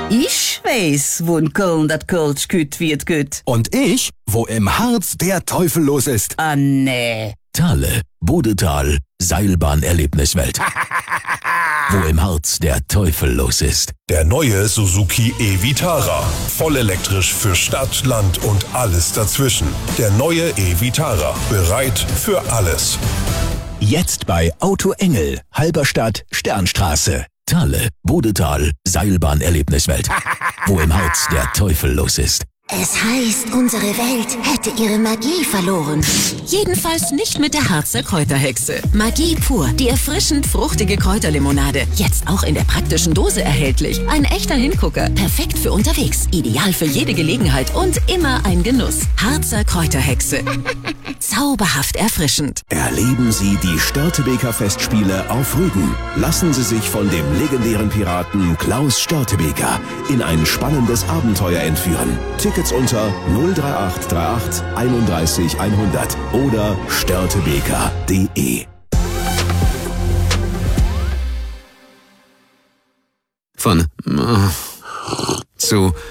Ich weiss, wo in Köln dat Kölsch gut wird gut. Und ich, wo im Harz der Teufel los ist. Ah, nee. Thale, Bodetal, Seilbahnerlebniswelt. Wo im Harz der Teufel los ist. Der neue Suzuki e-Vitara. Voll elektrisch für Stadt, Land und alles dazwischen. Der neue e-Vitara. Bereit für alles. Jetzt bei Auto Engel, Halberstadt, Sternstraße. Thale, Bodetal, Seilbahnerlebniswelt. Wo im Harz der Teufel los ist. Es heißt, unsere Welt hätte ihre Magie verloren. Jedenfalls nicht mit der Harzer Kräuterhexe. Magie pur, die erfrischend fruchtige Kräuterlimonade. Jetzt auch in der praktischen Dose erhältlich. Ein echter Hingucker. Perfekt für unterwegs. Ideal für jede Gelegenheit und immer ein Genuss. Harzer Kräuterhexe. Zauberhaft erfrischend. Erleben Sie die Störtebeker Festspiele auf Rügen. Lassen Sie sich von dem legendären Piraten Klaus Störtebeker in ein spannendes Abenteuer entführen. Tickets unter 03838 31 100 oder störtebeker.de. Von zu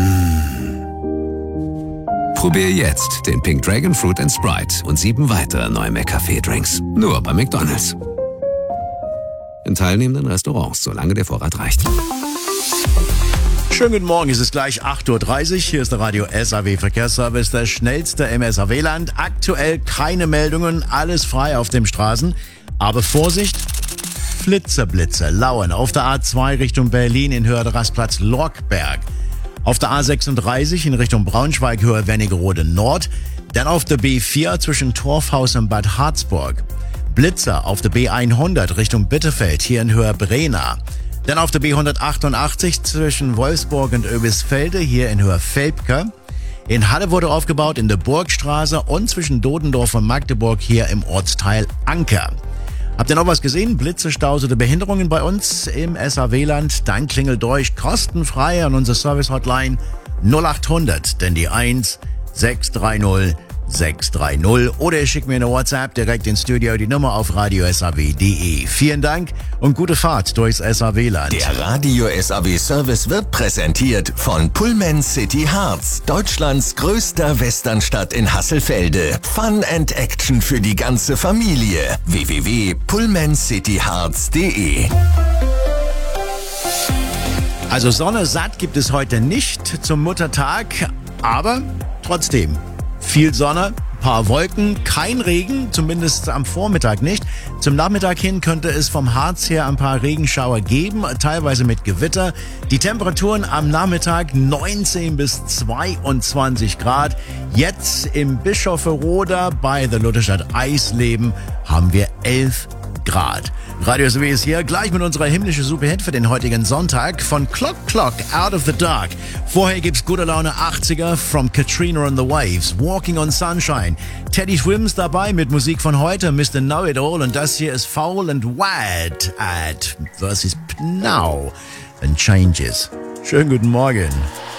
Probier jetzt den Pink Dragon Fruit and Sprite und 7 weitere neue McCafé-Drinks. Nur bei McDonald's. In teilnehmenden Restaurants, solange der Vorrat reicht. Schönen guten Morgen, es ist gleich 8.30 Uhr. Hier ist der Radio SAW Verkehrsservice, der schnellste im SAW-Land. Aktuell keine Meldungen, alles frei auf den Straßen. Aber Vorsicht, Flitzer lauern auf der A2 Richtung Berlin in Höhe der Rastplatz Lorkberg. Auf der A36 in Richtung Braunschweig Höhe Wernigerode Nord. Dann auf der B4 zwischen Torfhaus und Bad Harzburg. Blitzer auf der B100 Richtung Bitterfeld hier in Höhe Brena. Dann auf der B188 zwischen Wolfsburg und Oebisfelde, hier in Höhe Velpke. In Halle wurde aufgebaut in der Burgstraße und zwischen Dodendorf und Magdeburg hier im Ortsteil Anker. Habt ihr noch was gesehen? Blitze, Staus oder Behinderungen bei uns im SAW-Land? Dann klingelt durch kostenfrei an unsere Service-Hotline 0800, denn die 1 630 630 oder ihr schickt mir eine WhatsApp direkt ins Studio, die Nummer auf radiosaw.de. Vielen Dank und gute Fahrt durchs SAW-Land. Der Radio SAW Service wird präsentiert von Pullman City Harz, Deutschlands größter Westernstadt in Hasselfelde. Fun and Action für die ganze Familie. www.pullmancityharz.de. Also Sonne satt gibt es heute nicht zum Muttertag, aber trotzdem viel Sonne, paar Wolken, kein Regen, zumindest am Vormittag nicht. Zum Nachmittag hin könnte es vom Harz her ein paar Regenschauer geben, teilweise mit Gewitter. Die Temperaturen am Nachmittag 19 bis 22 Grad. Jetzt im Bischofferoder bei der Lutherstadt Eisleben haben wir 11 Grad. Radio SAW ist hier, gleich mit unserer himmlischen Superhit für den heutigen Sonntag von Clock Clock Out of the Dark. Vorher gibt's gute Laune 80er from Katrina and the Waves, Walking on Sunshine. Teddy Swims dabei mit Musik von heute, Mr. Know-It-All, und das hier ist Foul and Wad at versus Pnow and Changes. Schönen guten Morgen.